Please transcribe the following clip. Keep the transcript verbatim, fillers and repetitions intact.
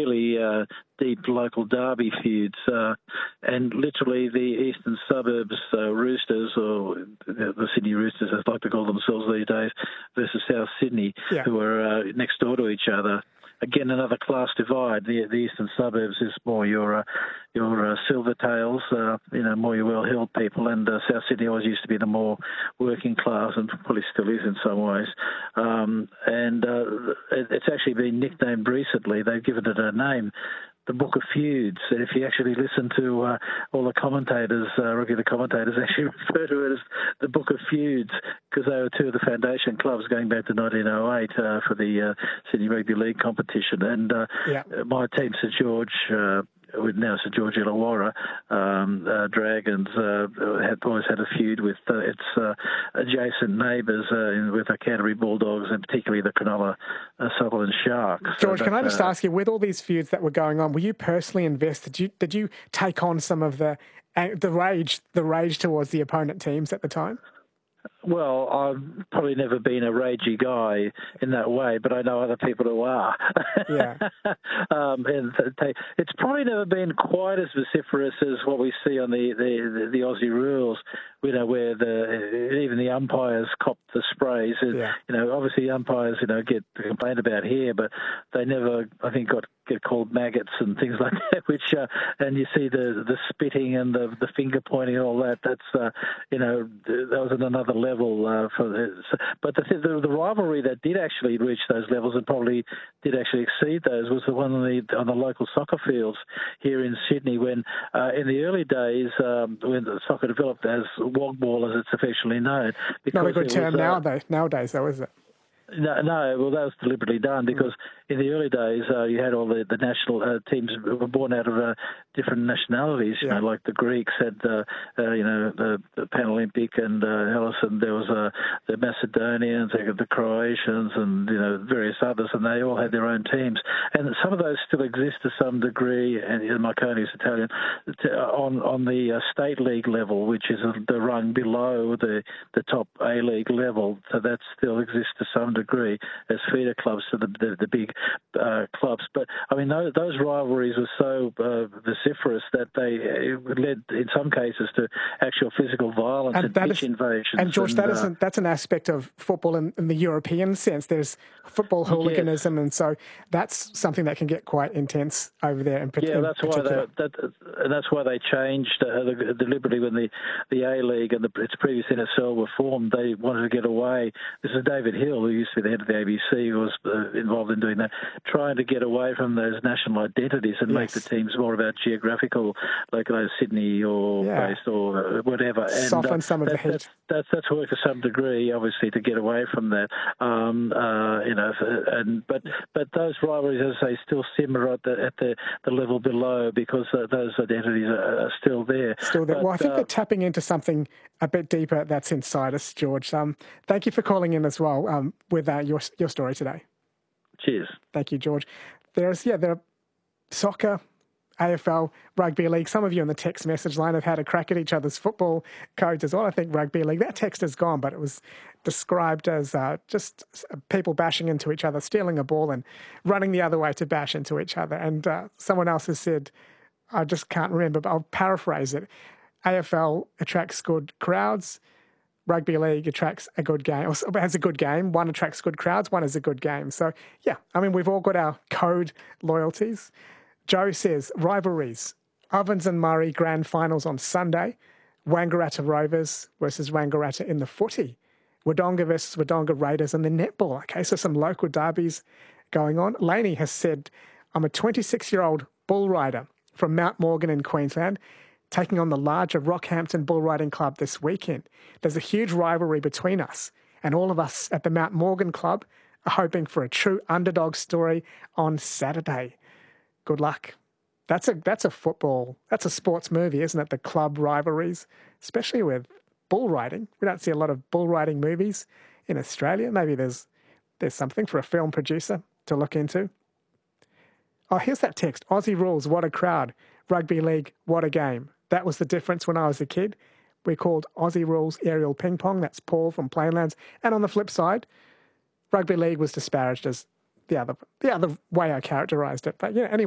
really uh, deep local derby feuds. Uh, and literally the eastern suburbs uh, Roosters, or the Sydney Roosters, as they like to call themselves these days, versus South Sydney, yeah. who are uh, next door to each other. Again, another class divide. The, the eastern suburbs is more your uh, your uh, Silvertails, uh, you know, more your well-heeled people, and uh, South Sydney always used to be the more working class, and probably still is in some ways. Um, and uh, it, it's actually been nicknamed recently. They've given it a name, the Book of Feuds. And if you actually listen to uh, all the commentators, uh, regular commentators actually refer to it as the Book of Feuds, because they were two of the foundation clubs going back to nineteen oh eight uh, for the uh, Sydney Rugby League competition. And uh, yeah. my team, St George, uh, now St George Illawarra um, uh, Dragons, uh, had always had a feud with uh, its uh, adjacent neighbours, uh, in, with the Canterbury Bulldogs and particularly the Cronulla uh, Sutherland Sharks. George, so can I just uh, ask you, with all these feuds that were going on, were you personally invested? Did you, did you take on some of the uh, the rage the rage towards the opponent teams at the time? Well, I've probably never been a ragey guy in that way, but I know other people who are. Yeah. um, and they, it's probably never been quite as vociferous as what we see on the, the, the, the Aussie rules, you know, where the even the umpires cop the sprays. Yeah. You know, obviously umpires, you know, get complained about here, but they never, I think, got get called maggots and things like that. Which uh, and you see the the spitting and the the finger pointing and all that. That's uh, you know, that was at another level uh, for this. But the, the the rivalry that did actually reach those levels and probably did actually exceed those was the one on the on the local soccer fields here in Sydney, when uh, in the early days um, when the soccer developed as wogball, as it's affectionately known. Not a good term was, uh, nowadays, nowadays, though, is it? No, no, well, that was deliberately done because in the early days uh, you had all the, the national uh, teams were born out of uh, different nationalities, you yeah. know, like the Greeks had, uh, uh, you know, the, the Panolympic and uh, Hellas, and there was uh, the Macedonians, the Croatians, and, you know, various others, and they all had their own teams. And some of those still exist to some degree, and Marconi's Italian, to, on, on the uh, state league level, which is the rung below the, the top A-League level, so that still exists to some degree as feeder clubs to the the, the big uh, clubs. But I mean, those, those rivalries were so uh, vociferous that they led, in some cases, to actual physical violence and, and pitch is, invasions. And George, and, that uh, isn't, that's an aspect of football in, in the European sense. There's football hooliganism, yes. and so that's something that can get quite intense over there. In, yeah, in that's particular. why they, that, and that's why they changed uh, deliberately when the the A League and the, its previous N S L were formed. They wanted to get away. This is David Hill, who used to be the head of the A B C, who was uh, involved in doing that, trying to get away from those national identities and yes. make the teams more about geographical, like uh, Sydney or yeah. based or uh, whatever. And, soften uh, some of that, the heat. That's, that's that's worked to some degree, obviously, to get away from that. Um, uh, you know, and but but those rivalries, as I say, still simmer at the at the, the level below because uh, those identities are, are still there. Still there. But, well, I think uh, they're tapping into something a bit deeper that's inside us, George. Um, thank you for calling in as well um, with uh, your your story today. Cheers. Thank you, George. There's yeah, there are soccer, A F L, rugby league. Some of you on the text message line have had a crack at each other's football codes as well. I think rugby league, that text is gone, but it was described as uh, just people bashing into each other, stealing a ball and running the other way to bash into each other. And uh, someone else has said, I just can't remember, but I'll paraphrase it. A F L attracts good crowds. Rugby league attracts a good game, or has a good game. One attracts good crowds, one is a good game. So, yeah, I mean, we've all got our code loyalties. Joe says, rivalries. Ovens and Murray grand finals on Sunday. Wangaratta Rovers versus Wangaratta in the footy. Wodonga versus Wodonga Raiders in the netball. Okay, so some local derbies going on. Laney has said, I'm a twenty-six-year-old bull rider from Mount Morgan in Queensland, taking on the larger Rockhampton Bull Riding Club this weekend. There's a huge rivalry between us, and all of us at the Mount Morgan Club are hoping for a true underdog story on Saturday. Good luck. That's a that's a football, that's a sports movie, isn't it? The club rivalries, especially with bull riding. We don't see a lot of bull riding movies in Australia. Maybe there's there's something for a film producer to look into. Oh, here's that text. Aussie rules, what a crowd. Rugby league, what a game. That was the difference when I was a kid. We called Aussie rules aerial ping pong. That's Paul from Plainlands. And on the flip side, rugby league was disparaged as the other the other way I characterised it. But yeah, anyway.